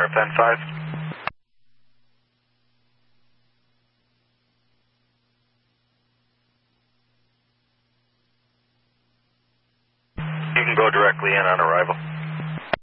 RFN 5. You can go directly in on arrival.